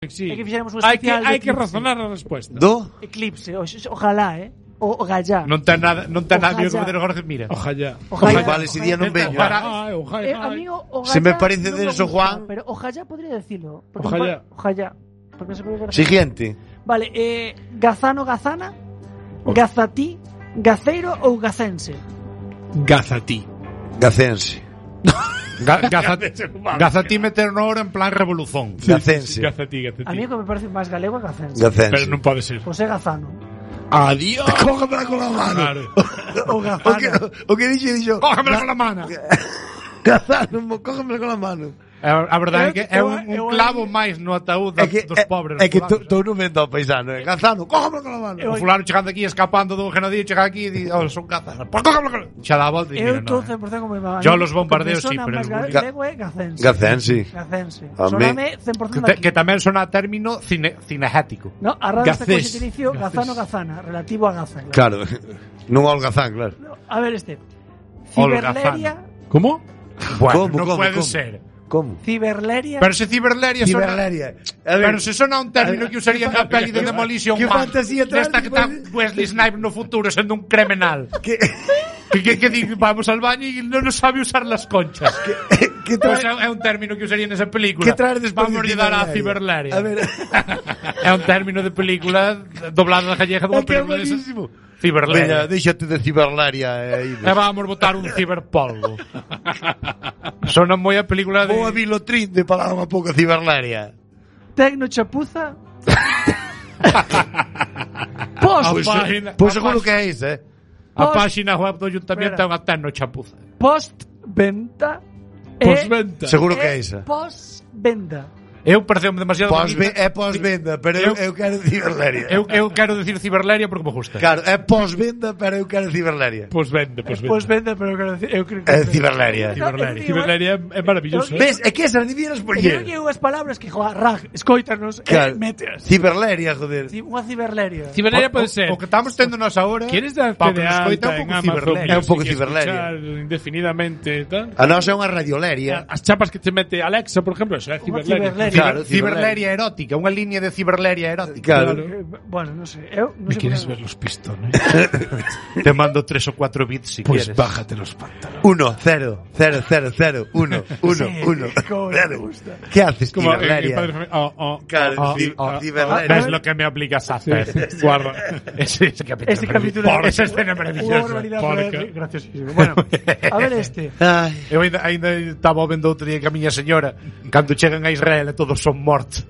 Sí. É que fixéramos un Hai especial que razonar a resposta. Eclipse, ojalá, o gallá. Non ten nada meu que meter agora que mira. Ojalá. Vale, ese día non veño. Ojalá. Amigo, o Se me gallá parece non denso, gusta, Juan. Pero ojalá podría decirlo. Ojalá. Ojalá. Porque se puede ver. Siguiente. Vale, Gazano, Gazana, Gazatí, Gaceiro ou Gacense? Gazatí. Gacense. Gazatí meter no hora en plan revolución. Gacense. Gazatí. A mí o que me parece máis galego é Gacense. Gacense. Pero non pode ser. José Gazano. Adiós. Cógemela con la mano. Claro. O Gazana. O que dixo. Cógemela con la mano. Gazano, cógemela con la mano. A verdade é que é un clavo máis no ataúd dos pobres. É que tú non vendo ao paisano, Gazano, cógemela con la mano. O fulano chegando aquí escapando dun genocidio, chega aquí e di, son Gazanos. Pois cógemela con la mano. Xa dá a volta e Eu mira, estou non. 100% como mi mamá. Yo los bombardeos sí, pero galego é Gacense. Gacense. Soname 100% Que tamén sona a término cinegético. No, a radio está con Gacés. ese inicio Gazano, Gazana, relativo a Gaza. Claro, non ao Gazán, claro. A ver Ciberleria. ¿Cómo? Bueno, ¿Cómo, non cómo, pode cómo? ser. Como? Ciberleria. Pero se ciberleria sona... Pero se sona un término que usaría na peli de Demolition Que Man. fantasía traes, Desta que está Wesley Snipes no futuro sendo un criminal. Que di, vamos al baño e non sabe usar las conchas. que Pues trae... é un término que usaría nesa película. Que traes despois Vamos de lle dar a ciberleria? ciberleria. A ver... É un término de película doblado na gallega dunha É que é película desa. buenísimo. Ciberleria. Veña, déxate de ciberleria aí. E vamos botar un ciberpolvo. Sona moi a película de... Vou a Vilotrín de falar unha pouco ciberleria. Tecno Chapuza. Pois seguro que é isso, A páxina web do Ayuntamiento é unha terno chapuza. Postventa. Postventa. Seguro que é esa. Postvenda. Eu pareceu-me demasiado... É pós-venda, pero eu quero ciberleria. Eu quero decir ciberleria porque me gusta. Claro, é pós-venda, pero eu quero ciberleria. Postventa. Postvenda, pero eu creo que... É ciberleria. Ciberleria é maravilloso. Ves, é que esas debías Eu poñer. que unhas palabras que, rag, escoítanos, meteas. Ciberleria, joder. Unha ciberleria. Ciberleria pode ser. O que estamos tendo nos ahora... ¿Quieres darte de alta en Amazon? É un pouco ciberleria. Indefinidamente, tal. A nosa é unha radioleria. As chapas que te mete Alexa, por exemplo, eso é ciberleria. Claro, ciberleria erótica, unha línea de ciberleria erótica. Claro. Bueno, non sei. Eu non ¿Me sei quieres ver los pistones? Te mando 3 o 4 bits si Pues quieres. bájate los pantalones. 1, 0, 0, 0, 0, 1, 1, 1. ¿Qué haces, Como ciberleria? Claro, ciberleria. ¿Ves lo que me obligas a hacer? Guarda. Ese capítulo. Ese capítulo. Esa escena maravillosa. Graciosísimo. Bueno, a ver este. Eu ainda estaba vendo outro día que a miña señora, cando chegan a Israel e todos son mortos.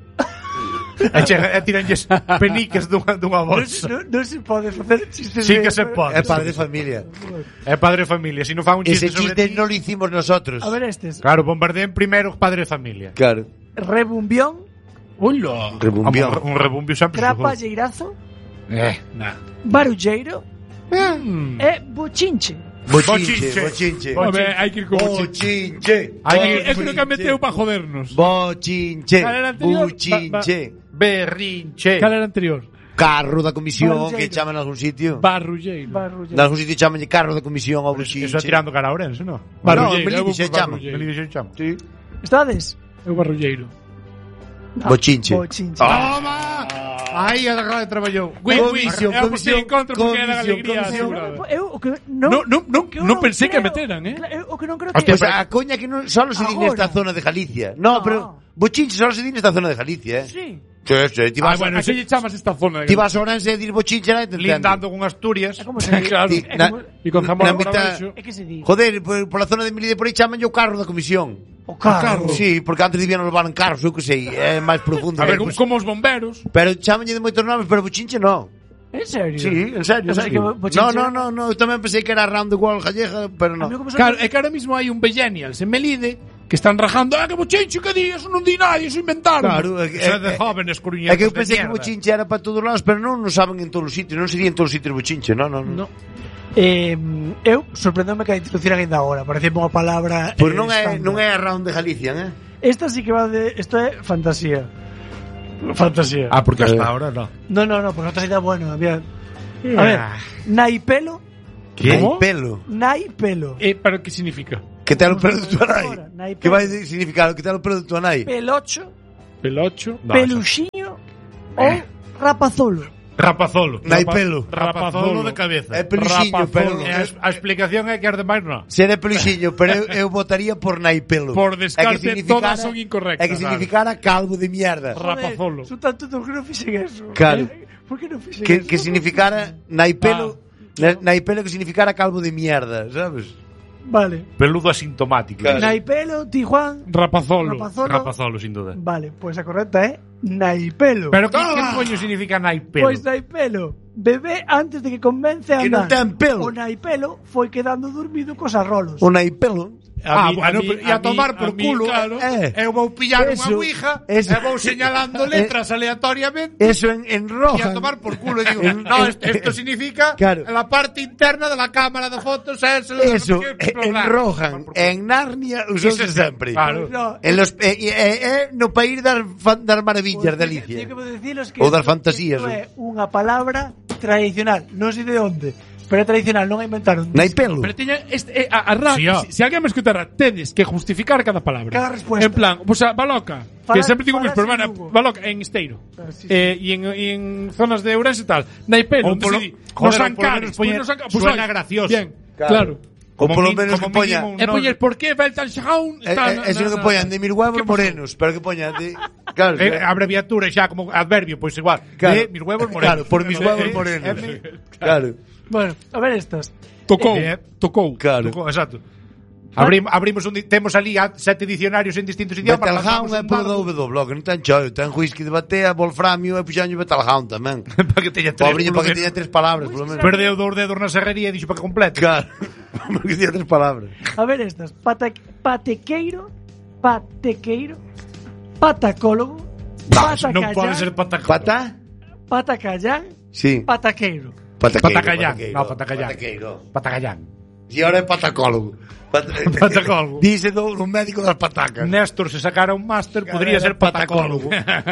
E tiranlles peniques dunha bolsa. Non se pode facer chistes. Sí que se pode. É padre de familia. É padre de familia. Si non fan un chiste Ese sobre chiste ti... non lo hicimos nosotros. A ver estes. Claro, bombardeen primeiro padre de familia. Claro. Rebumbión. Hola. Rebumbión. Un rebumbio sempre. Trapalleirazo. Nah. Barulleiro. E bochinche. Bochinche. A ver, hai que ir con Bochinche. É que non que meteu para jodernos. Bochinche. Cal era anterior? Buchinche. Berrinche. Cal era anterior? Carro da comisión Barulleiro. que chaman en algún sitio. Barulleiro. En algún sitio chaman carro da comisión ou buchinche. Eso é tirando cara a Ourense, non? Barulleiro. Melide se chama. Melide se chama. Sí. Estades? É o barulleiro. Bochinche. Bochinche. Toma! Aí a grade traballou. Comisión, Eu pensei en contra porque era alegría. Eu o que non pensei que meteran, Eu o que non creo Hostia, que a coña que non solo se di nesta Agora. zona de Galicia. No, pero bochinche solo se di nesta zona de Galicia, Sí. Sí, ti vas, Bueno, se lle chamas esta zona. ti vas a Ourense e dir bochinche na entendendo. Lindando con Asturias. É como se di. Claro. Ti- E con Zamora na por mitad- abaixo. É que se di. Joder, por la zona de Melide por aí chaman o carro da comisión. O carro. Sí, porque antes debían levar en carros, eu que sei, é máis profundo. A ver, Pues- como os bomberos. pero chamanlle de moitos nomes, pero bochinche no. En serio? Sí, en serio. O sea, en que serio. bochinche- No, eu tamén pensei que era Round the World gallega, pero no. A mí como Claro, é que ahora mismo hai un Millennials en Melide que están rajando, que bochinche, que di, eso non di nadie, eso inventaron. Claro, Eso é de jóvenes coruñetos É que eu de pensei que mierda. bochinche era para todos lados, pero non o saben en todos os sitios, non sería en todos os sitios bochinche, no. No. Eu sorprendome que a introducir ainda agora. Parece unha palabra Pois non é estándar. a Round de Galicia, Esta sí que va de... Esto é fantasía. Fantasía. Ah, porque hasta ahora no. No, porque fantasía é bueno. Había... A ver, naipelo. Que ¿Cómo? pelo. Naipelo. Pero que significa? Que te o pelo de tu Ahora, nai. naipelo. Que vai significar que te o pelo de tu nai. Pelocho. Pelocho. No, peluxiño ou rapazolo? Rapazolo. Naipelo. Rapazolo de cabeza. É peluxiño, pero... A explicación é que as demais non. Se é peluxiño, pero eu votaría por naipelo. Por descarte, É que significara- todas son incorrectas. É que significara calvo de mierda. Rapazolo. Son tanto que non fixen eso. Claro. Por que non fixen Que eso? significara naipelo... Naipelo que significara calvo de mierda, sabes? Vale. Peludo asintomático. Claro. Naipelo, Tijuán, Rapazolo. Rapazolo, sin duda. Vale, pois a correcta é naipelo. Pero que coño significa naipelo? Pois naipelo, bebé antes de que convence a Que non andar. ten pelo. O naipelo foi quedando dormido cos arrolos. O naipelo... Bueno, e a tomar por culo. Claro. Eu vou pillar unha Eso, ouija eso. e vou señalando letras aleatoriamente Eso en e roja. a tomar por culo. E digo, no, esto significa Claro. la parte interna de la cámara de fotos. Eso, en Rohan, en Narnia usouse sempre. Claro. No, En los no país das maravillas de Alicia. Teño que deciros que Ou das fantasías. isto é unha palabra tradicional, non sei de onde, pero é tradicional, non a inventaron. Naipelo. Pero teña Sí, ó. si alguén me escutara, tedes que justificar cada palabra. Cada respuesta. En plan, pues a Baloca, que Fala- sempre digo mis, fala pero sin bueno, Hugo. Baloca en Esteiro. Sí, sí. Y en zonas de Ourense e tal. Naipelo, Ou polo- entonces, joder, nos ou polo Ancares, menos poñer- suena gracioso. Bien, claro. Ou polo menos como que poña... mínimo E poñer por qué Weltanschauung Eso que poñan de mis huevos morenos, pero que poñan de... Claro, abreviatura xa como adverbio, pois igual. Claro. De mis huevos morenos. Claro, por mis huevos morenos. Claro. Bueno, a ver estas. Tocou, Tocou. Claro. Exacto. Abrimos temos ali 7 dicionarios en distintos idiomas. Betelgeuse é polo W, que non ten chollo, ten whisky de batea, wolframio e puxanlle Betelgeuse tamén. para que teña tres. Pobriño para que teña 3 palabras, polo menos. Perdeu 2 dedos na serrería e dixo para que complete. Claro. Para que teña 3 palabras. A ver estas. Patequeiro, patacólogo, Non pode ser patacallán, patacón. patacallán, Sí. pataqueiro. Patacallán. No, patacallán. Pataqueiro. Patacallán. E ahora é patacólogo. Patacólogo. Dice do médico das patacas. Néstor, se sacara un máster, podría ser patacólogo.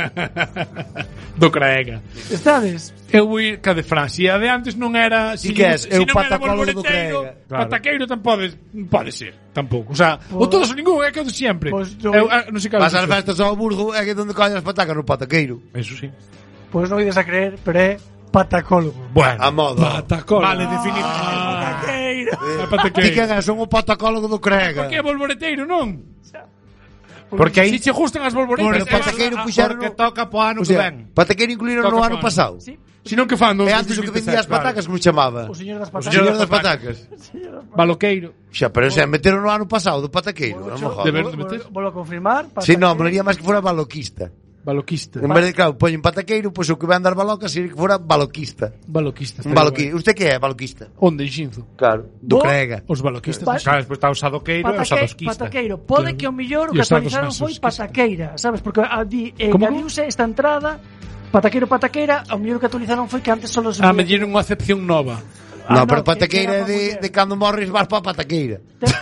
Do Craega. Estades? Eu vou ir ca de Francia. A de antes non era... Si que és, eu non era patacólogo do bolboreteiro, Craega. Claro. Pataqueiro non pode ser, tampouco. O sea, o todos ou ningún, é que o de sempre. Pois yo- Non sei cal Vas ás festas ao Burgo e que donde collas as patacas no pataqueiro. Eso sí. Pois non ides a creer, pero é patacólogo. Bueno. A moda. Patacólogo. Vale, definitivamente. Pataqueiro. Ti que és, son o patacólogo do Crega. Por que bolboreteiro, non? Porque aí Si che gustan as bolboretas, Porque pataqueiro puxeron porque toca po ano O que sea, ven. pataqueiro incluíron no Toca ano pan. pasado. Sí, Si non que fan E antes o que vendía as patacas, como chamaba? o señor das O patacas. señor das patacas. Baloqueiro. Xa, pero xa, meteron no ano pasado do pataqueiro. Non me De ver- jodas. Volvo a confirmar. Si, non, molaría máis que fora baloquista. Baloquista. En vez de, claro, poñen pataqueiro, pois o que vai andar baloca sería que fora baloquista. Baloquista. Un baloquista. Usted que é baloquista? Onde, Xinzo? Claro. Do Bo- Crega. Os baloquistas. Pa- Claro, despois está o sadoqueiro e o sadosquista. Pataqueiro. Pode Claro. que o millor o E que os sados actualizaron foi masoquistas. pataqueira, sabes? Porque Como? engadiuse esta entrada pataqueira, o mellor o que actualizaron foi que antes solo se Me dieron unha acepción nova. No, no, pero que pataqueira é era pa muller. de cando morres vas pa pataqueira.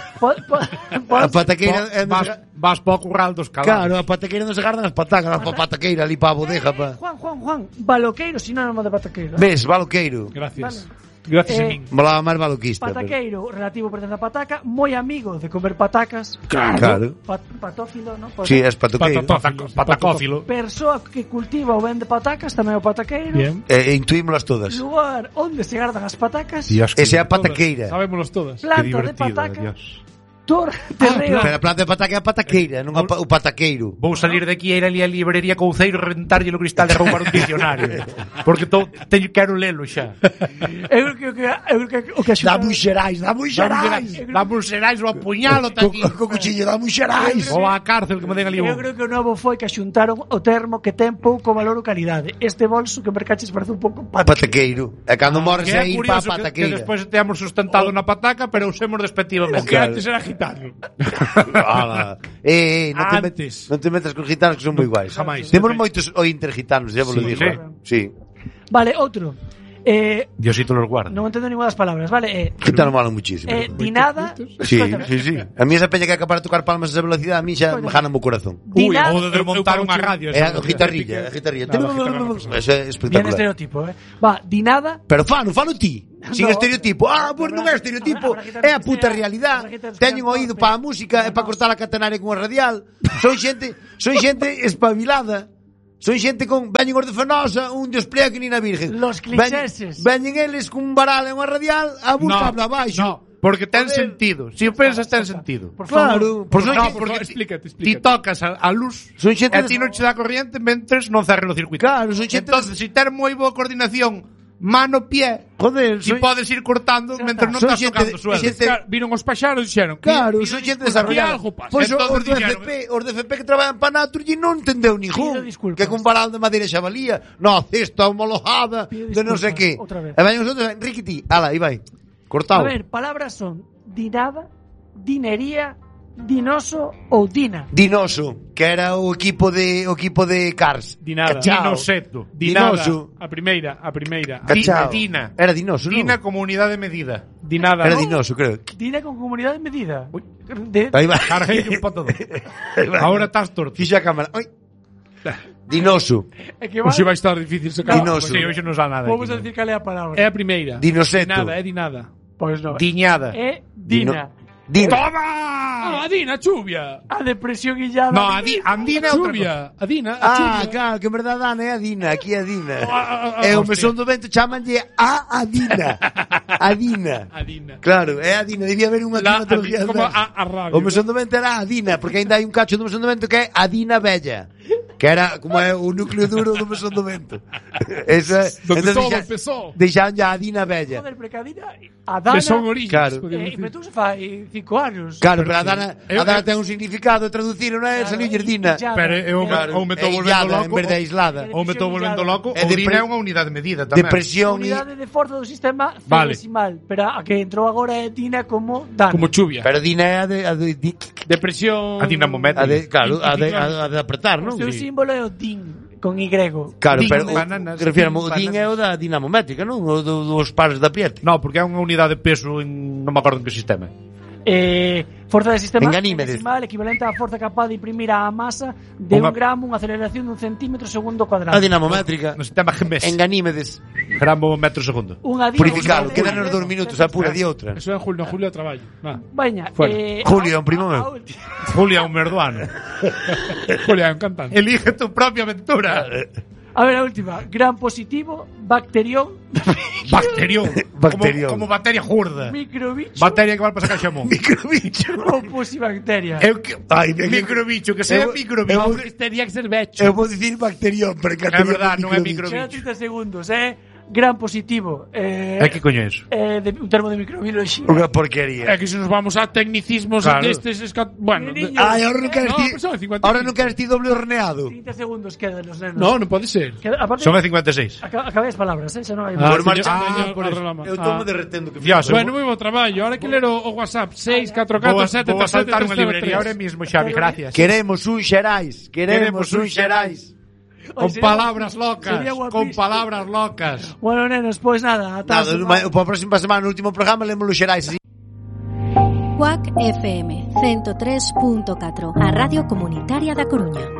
A A pataqueira é Vas po curral dos cabalos. Claro, a pataqueira non se gardan as patacas, vas pa pataqueira ali pa a bodega pa. Juan, baloqueiro, sinónimo de pataqueiro. Ves, baloqueiro. Gracias. Gracias a min. Molaba máis baloquista. pero- Pataqueiro, relativo pertence a pataca, moi amigo de comer patacas. Claro. Patófilo, ¿no? Sí, es patoqueiro. Patacófilo. Persoa que cultiva ou vende patacas, tamén é o pataqueiro. Bien. Intuímolas todas. Lugar onde se gardan as patacas. Dios, que Esa é a pataqueira. Sabémonos todas. Planta de divertido, patacas. Dios. Terreo. Pero a planta de pataca é a pataqueira, non o pataqueiro. Vou salir de aquí e ir ali a librería Couceiro e reventarlle o cristal e roubar un diccionario. Porque quero lelo xa. Eu creo que o que Dame un xerais, dame un xerais. Dame un xerais ou apuñalo ta aquí. Co cuchillo, dame un xerais. Ou á cárcel que me den ali Eu un. creo que o novo foi que xuntaron o termo que ten pouco valor ou calidade. Este bolso que mercaches parece un pouco Pataqueiro. E cando morres Que é é ir pa curioso que pataqueira. despois teamos sustentado na pataca, pero usemos despectivamente. Que antes era gitano. Ala. Antes. Non te metas con gitanos que son moi guais. Jamais. Temos moitos intergitanos, xa vos lo Sí, digo. Sí. Vale, outro. Diosito los guarda. Non entendo ninguna das palabras, vale? Gitanos molan muchísimo. Dinada. Sí, Escoítame. sí. A mí esa peña que acaba de tocar palmas a esa velocidade, a mí xa me jana o corazón. Dinada. Ou de desmontar unha radio. É a guitarrilla, a guitarrilla. Eso é Bien espectacular. estereotipo, Va, dinada. Pero falo ti. Sin No. estereotipo. Pois non é estereotipo. É a puta realidade. Teñen oído para a música e para cortar a catenaria con a radial. Son xente son xente espabilada. Son xente con... Veñen os de Fenosa, un dios plea que ni na Virgen. Los clicheses. Veñen eles con un varal e unha radial a buscar abaixo. No, porque ten sentido. Se o pensas, ten sentido. Por favor. Claro, por son No, xente... porque explícate. ti tocas a luz Son xente e ti non che dá corriente mentres non cerre o circuito. Claro, son xente... Entonces, se ter moi boa coordinación mano-pie, Joder, si podes ir cortando mentre non Son estás xente- tocando o suelo. xente- Viron os paxaros e dixeron... Claro, son xente desarrollada. algo pasa. Pois Entonces os do dixeron- FP que traballan para Naturgy non entendeu ningún. Pido disculpas. Que con varal de madeira xa valía. No, cesta homologada Pido de non sei disculpas, que. outra vez. E veñen os outros, Enrique ti, ala, aí vai. A Cortado. ver, palabras son dinada, dinería, dinoso ou dina. Dinoso, que era o equipo de Cars. Dinada. Cachao. Dinoseto. Dinada. Dinoso. A primeira. Cachao. Dina. Era Dinoso, non? Dina como unidade de medida. Dinada. Era Dinoso, creo. Dina con comunidade medida. Uy. De, Aí vai. Carguei un po todo. Ahora estás torto. Fixa a cámara. Oi. Dinoso. é que vai, Hoxe vai estar difícil sacar. Dinoso. Sí, hoxe non sa nada. vamos a aquí, decir cal é a palabra. É a primeira. Dinoseto. Dinada, é dinada. Pois non. Diñada. É dina. Dino. Ah, a Dina, chuvia. A depresión guillada. No, Andina é outra cosa. Chuvia. A Dina, a Ah, chuvia. claro, que en verdade Ana é a Dina, aquí é a Dina. Ah, E o hostia. mesón do vento chamanlle a Dina. A Dina. A Dina. Claro, é a Dina, debía haber unha climatología. Como a radio. O mesón do vento era a Dina, porque ainda hai un cacho do mesón do vento que é a Dina Bella, que era como é o núcleo duro do mesón do vento. Esa, Donde entonces todo deixa- empezó. deixaban ya a Dina Bella. Joder, porque a dina, a dana... Que son orillas. Claro. Pero tú se fai 5 anos. Claro, pero a Dana ten un significado traducir, non é? Claro, Saliu Dina. illada. Pero eu Claro, me estou é volvendo illada, loco. en vez de aislada. Ou me estou volvendo loco. É O Dina é unha unidade de medida tamén. Depresión e... Unidade de forza do sistema Vale. decimal. Pero a que entrou agora é dina como dana. Como chuvia. Pero Dina é Depresión. A dinamométrica. claro, a de apretar, non? O seu Sí. símbolo é o din, con Y. Claro, Din pero bananas, refirmo, o din DIN é o da dinamométrica, non? O dos pares da Priete. No, porque é unha unidade de peso en non me acordo en que sistema. Forza de sistema En Ganímedes. decimal equivalente á forza capaz de imprimir á masa de Unha- 1 gramo unha aceleración dun centímetro segundo A cuadrado. dinamométrica. No sistema GMS. En Ganímedes. Gramo metro segundo. Unha dina- Purificado. unha Quedan dina- os 2 minutos, apura di outra. Eso é en julio, julio de traballo. Va. Baña, Fuera. Julio, un primo meu. Julia, un merduano. Julia, un cantante. Elige tu propia aventura. A ver, a última. Gran positivo, bacterión, Bacterión. Bacterión. Como bacteria gorda. microbicho Bacteria que vai para sacar xamón. Microbicho. ou posibacteria. Eu que... Ai, ben, Microbicho, que sea eu- microbicho. eu- Tería que ser becho. Eu vou dicir bacterión, pero que É verdad, non é microbicho. Queda 30 segundos, Gran positivo. É que coño é eso? Un termo de microbiología. Unha porquería. É que se nos vamos a tecnicismos Claro. destes... Bueno, Niño. Ai, ahora non queres No, ti... pero son 55. Ahora non queres ti doble horneado. 30 segundos quedan los nenos. no, non pode ser. Aparte, Son a 56. acabé as palabras, xa non hai Por señor- marcha. señor por eso. Arrolama. Eu tomo derretendo que Dios, Bueno, moi bo traballo. Ahora que ler o WhatsApp 644 Vou a saltar unha librería ahora mismo, Xavi, gracias. Queremos un Xerais. Queremos un Xerais. Con palabras locas, sería con guapísimo. palabras locas. Bueno, nenos, pois nada, ata a Nada, semana. para a próxima semana, no último programa, lemos os Xerais. Cuac FM 103.4, a Radio Comunitaria da Coruña.